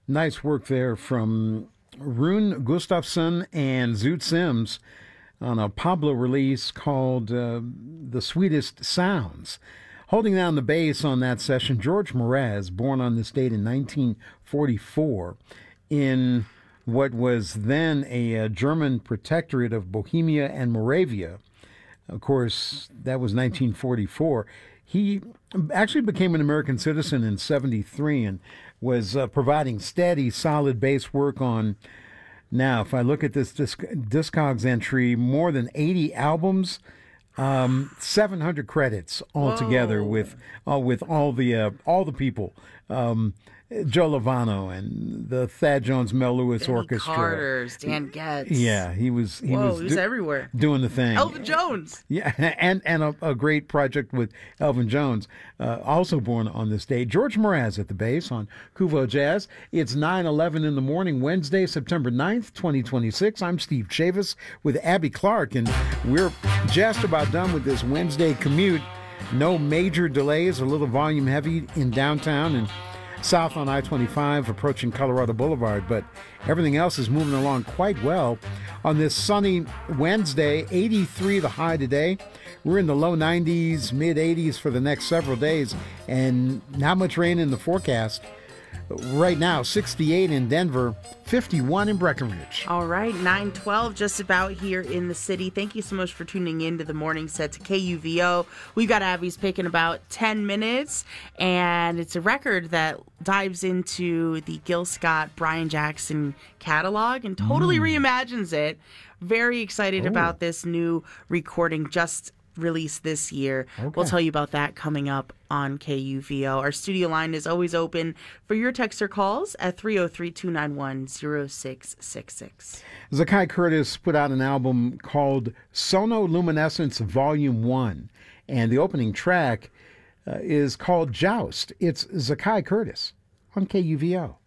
Nice work there from Rune Gustafsson and Zoot Sims on a Pablo release called The Sweetest Sounds. Holding down the bass on that session, George Mraz, born on this date in 1944 in what was then a German protectorate of Bohemia and Moravia. Of course, that was 1944. He actually became an American citizen in 73 and was providing steady, solid bass work on, now, if I look at this Discogs entry, more than 80 albums, 700 credits altogether with all the people. Joe Lovano and the Thad Jones Mel Lewis Benny Orchestra. Carter, Stan Getz. Yeah, he was everywhere. Doing the thing. Elvin Jones. Yeah, and a great project with Elvin Jones, also born on this day. George Mraz at the bass on Kuvo Jazz. It's 9:11 in the morning, Wednesday, September 9th, 2026. I'm Steve Chavis with Abby Clark, and we're just about done with this Wednesday commute. No major delays, a little volume heavy in downtown and south on I-25 approaching Colorado Boulevard, but everything else is moving along quite well. On this sunny Wednesday, 83 the high today. We're in the low 90s, mid 80s for the next several days, and not much rain in the forecast. Right now, 68 in Denver, 51 in Breckenridge. All right, 9:12 just about here in the city. Thank you so much for tuning in to the morning set to KUVO. We've got Abby's Pick in about 10 minutes, and it's a record that dives into the Gil Scott, Brian Jackson catalog and totally reimagines it. Very excited about this new recording just released this year. Okay. We'll tell you about that coming up on KUVO. Our studio line is always open for your text or calls at 303-291-0666. Zakai Curtis put out an album called Sonoluminescence Volume 1, and the opening track is called Joust. It's Zakai Curtis on KUVO.